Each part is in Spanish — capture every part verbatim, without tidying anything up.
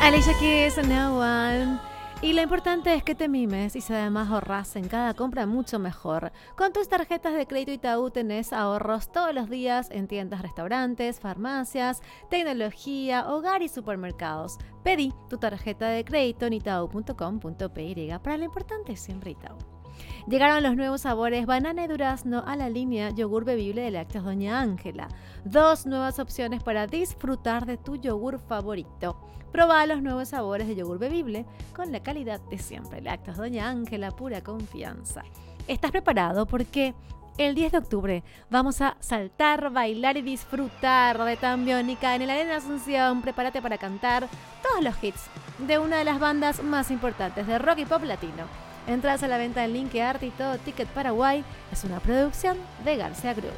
Alicia Keys, No One. Y lo importante es que te mimes y si además ahorras en cada compra mucho mejor. Con tus tarjetas de crédito Itaú tenés ahorros todos los días en tiendas, restaurantes, farmacias, tecnología, hogar y supermercados. Pedí tu tarjeta de crédito en itaú punto com punto pe y. Para lo importante siempre Itaú. Llegaron los nuevos sabores banana y durazno a la línea yogur bebible de Lácteos Doña Ángela. Dos nuevas opciones para disfrutar de tu yogur favorito. Probá los nuevos sabores de yogur bebible con la calidad de siempre. Lácteos Doña Ángela, pura confianza. ¿Estás preparado? Porque el diez de octubre vamos a saltar, bailar y disfrutar de Tan Biónica en el Arena Asunción. Prepárate para cantar todos los hits de una de las bandas más importantes de rock y pop latino. Entradas a la venta en Linkeart y todo Ticket Paraguay. Es una producción de García Group.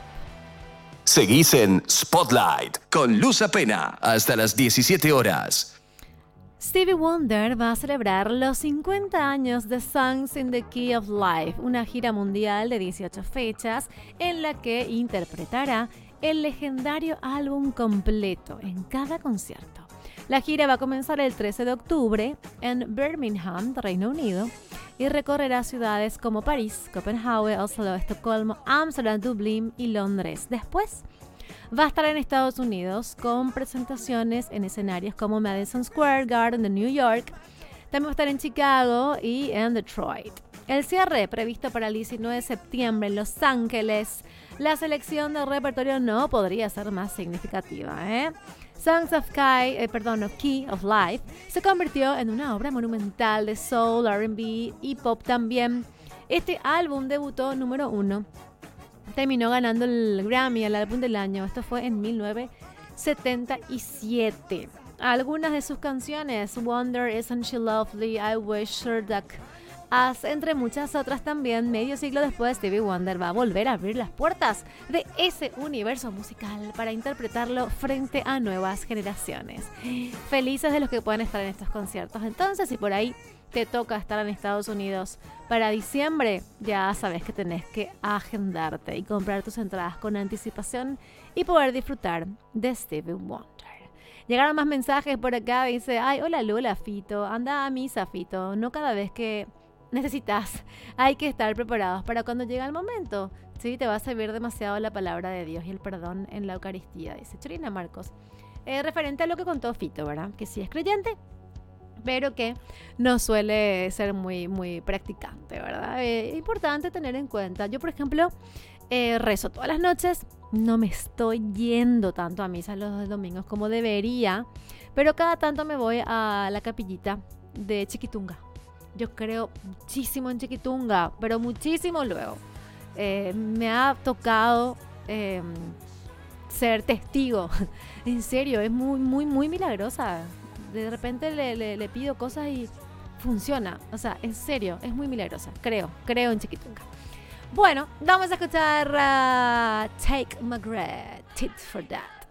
Seguís en Spotlight con Luz Apena hasta las diecisiete horas. Stevie Wonder va a celebrar los cincuenta años de Songs in the Key of Life, una gira mundial de dieciocho fechas en la que interpretará el legendario álbum completo en cada concierto. La gira va a comenzar el trece de octubre en Birmingham, Reino Unido, y recorrerá ciudades como París, Copenhague, Oslo, Estocolmo, Ámsterdam, Dublín y Londres. Después va a estar en Estados Unidos con presentaciones en escenarios como Madison Square Garden de New York. También va a estar en Chicago y en Detroit. El cierre previsto para el diecinueve de septiembre en Los Ángeles. La selección de repertorio no podría ser más significativa, ¿eh? Songs of Key, eh, perdón, of Key of Life se convirtió en una obra monumental de soul, R and B y pop también. Este álbum debutó número uno. Terminó ganando el Grammy al álbum del año. Esto fue en mil novecientos setenta y siete. Algunas de sus canciones, Wonder, Isn't She Lovely, I Wish Her Duck, As, entre muchas otras también. Medio siglo después, Stevie Wonder va a volver a abrir las puertas de ese universo musical para interpretarlo frente a nuevas generaciones. Felices de los que pueden estar en estos conciertos. Entonces, si por ahí te toca estar en Estados Unidos para diciembre, ya sabes que tenés que agendarte y comprar tus entradas con anticipación y poder disfrutar de Stevie Wonder. Llegaron más mensajes por acá. Dice, ay, hola Lola, Fito, anda a misa, Fito. No cada vez que necesitas, hay que estar preparados para cuando llega el momento. Sí, te va a servir demasiado la palabra de Dios y el perdón en la Eucaristía, dice Chorina Marcos. Eh, referente a lo que contó Fito, ¿verdad? Que sí es creyente, pero que no suele ser muy, muy practicante, ¿verdad? Es eh, importante tener en cuenta. Yo, por ejemplo, eh, rezo todas las noches. No me estoy yendo tanto a misa los domingos como debería, pero cada tanto me voy a la capillita de Chiquitunga. Yo creo muchísimo en Chiquitunga, pero muchísimo luego. Eh, me ha tocado eh, ser testigo. En serio, es muy, muy, muy milagrosa. De repente le, le, le pido cosas y funciona. O sea, en serio, es muy milagrosa. Creo, creo en Chiquitunga. Bueno, vamos a escuchar uh, Take McGrath, Tit for That.